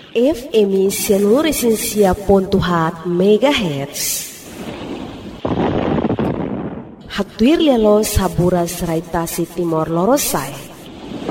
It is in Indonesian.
FM seluruh Resensia Pontuhat MHz. Hatuir lelo sabura serai tasi timor lorosai.